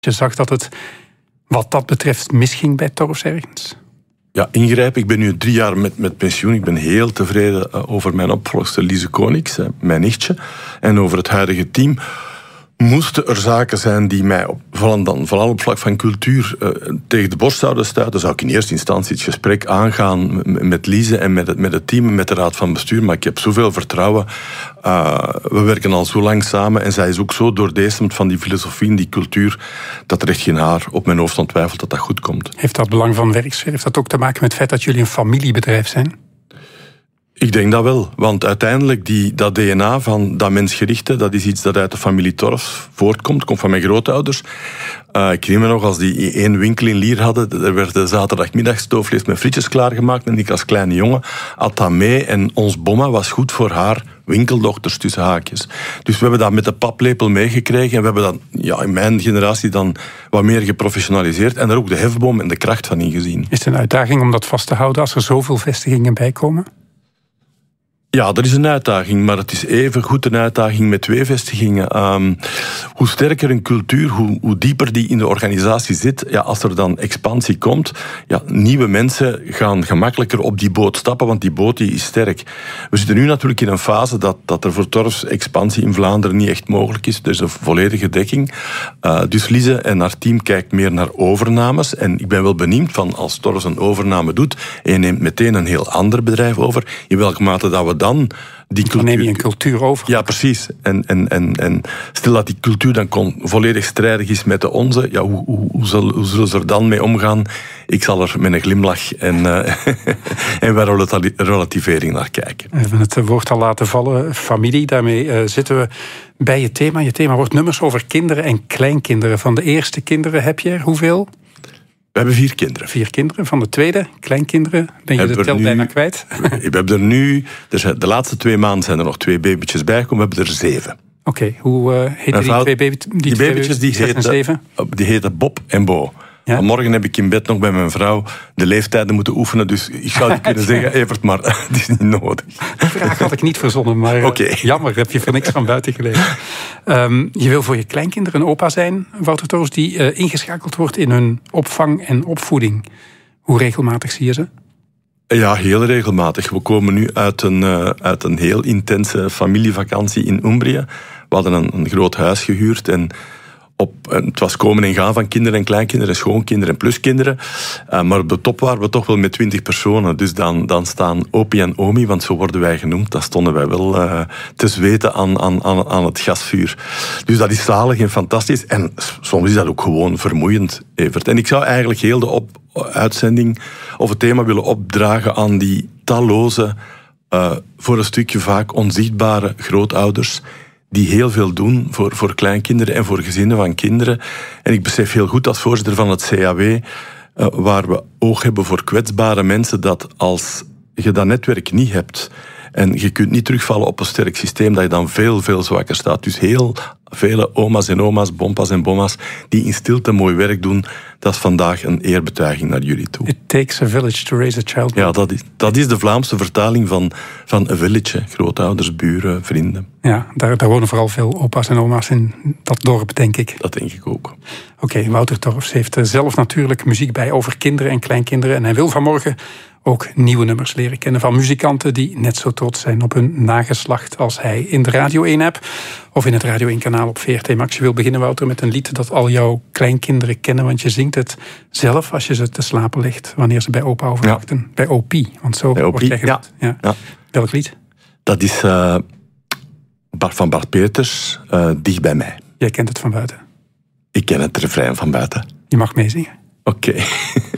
Je zag dat het wat dat betreft misging bij Torfs ergens? Ja, ingrijpen. Ik ben nu 3 jaar met pensioen. Ik ben heel tevreden over mijn opvolgster Lise Konings, mijn nichtje. En over het huidige team. Moesten er zaken zijn die mij, vooral op vlak van cultuur, tegen de borst zouden stuiten, zou ik in eerste instantie het gesprek aangaan met Lise en met het team en met de raad van bestuur. Maar ik heb zoveel vertrouwen. We werken al zo lang samen en zij is ook zo doordezemd van die filosofie en die cultuur dat er echt geen haar op mijn hoofd aan twijfelt dat dat goed komt. Heeft dat belang van werksfeer, heeft dat ook te maken met het feit dat jullie een familiebedrijf zijn? Ik denk dat wel, want uiteindelijk dat DNA van dat mensgerichte, dat is iets dat uit de familie Torfs voortkomt, komt van mijn grootouders. Ik herinner me nog, als die 1 winkel in Lier hadden, er werd de zaterdagmiddag stoofvlees met frietjes klaargemaakt en ik als kleine jongen at dat mee en ons bomma was goed voor haar winkeldochters tussen haakjes. Dus we hebben dat met de paplepel meegekregen en we hebben dat in mijn generatie dan wat meer geprofessionaliseerd en er ook de hefboom en de kracht van ingezien. Is het een uitdaging om dat vast te houden als er zoveel vestigingen bij komen? Ja, dat is een uitdaging, maar het is even goed een uitdaging met 2 vestigingen. Hoe sterker een cultuur, hoe dieper die in de organisatie zit, als er dan expansie komt, nieuwe mensen gaan gemakkelijker op die boot stappen, want die boot die is sterk. We zitten nu natuurlijk in een fase dat er voor Torfs expansie in Vlaanderen niet echt mogelijk is. Er is een volledige dekking. Dus Lise en haar team kijkt meer naar overnames. En ik ben wel benieuwd van als Torfs een overname doet en je neemt meteen een heel ander bedrijf over, in welke mate dat we dan die cultuur... Dan neem je een cultuur over. Ja, precies. En stel dat die cultuur dan volledig strijdig is met de onze, hoe zullen ze er dan mee omgaan? Ik zal er met een glimlach en bij relativering naar kijken. We hebben het woord al laten vallen, familie. Daarmee zitten we bij je thema. Je thema wordt nummers over kinderen en kleinkinderen. Van de eerste kinderen heb je er hoeveel? We hebben 4 kinderen. 4 kinderen. Van de tweede, kleinkinderen, ben je de tel bijna kwijt? We hebben er nu, de laatste 2 maanden zijn er nog 2 babytjes bijgekomen. We hebben er 7. Oké, hoe heten die 2 babytjes? Die babytjes die heten Bob en Bo. Ja? Vanmorgen heb ik in bed nog bij mijn vrouw de leeftijden moeten oefenen. Dus ik zou niet kunnen zeggen, Evert, maar het is niet nodig. Die vraag had ik niet verzonnen, maar jammer, heb je voor niks van buiten gelezen. Je wil voor je kleinkinderen een opa zijn, Wouter Torfs, die ingeschakeld wordt in hun opvang en opvoeding. Hoe regelmatig zie je ze? Ja, heel regelmatig. We komen nu uit een heel intense familievakantie in Umbrië. We hadden een groot huis gehuurd en het was komen en gaan van kinderen en kleinkinderen, schoonkinderen en pluskinderen. Maar op de top waren we toch wel met 20 personen. Dus dan staan opie en omi, want zo worden wij genoemd. Dan stonden wij wel te zweten aan het gasvuur. Dus dat is zalig en fantastisch. En soms is dat ook gewoon vermoeiend, Evert. En ik zou eigenlijk heel de uitzending of het thema willen opdragen aan die talloze, voor een stukje vaak onzichtbare grootouders die heel veel doen voor kleinkinderen en voor gezinnen van kinderen. En ik besef heel goed als voorzitter van het CAW, waar we oog hebben voor kwetsbare mensen, dat als je dat netwerk niet hebt en je kunt niet terugvallen op een sterk systeem, dat je dan veel, veel zwakker staat. Dus heel vele oma's en oma's, bompas en bomma's, die in stilte mooi werk doen, dat is vandaag een eerbetuiging naar jullie toe. It takes a village to raise a child. Ja, dat is de Vlaamse vertaling van een village. Grootouders, buren, vrienden. Ja, daar wonen vooral veel opa's en oma's in dat dorp, denk ik. Dat denk ik ook. Oké, Wouter Torfs heeft zelf natuurlijk muziek bij over kinderen en kleinkinderen. En hij wil vanmorgen ook nieuwe nummers leren kennen van muzikanten die net zo trots zijn op hun nageslacht als hij. In de Radio 1-app of in het Radio 1-kanaal op VRT Max. Je wil beginnen, Wouter, met een lied dat al jouw kleinkinderen kennen, want je zingt het zelf als je ze te slapen legt, wanneer ze bij opa overnachten. Ja. Bij Opie, want zo word jij genoemd. Ja. Welk lied? Dat is van Bart Peters, Dicht bij mij. Jij kent het van buiten? Ik ken het refrein van buiten. Je mag meezingen. Oké.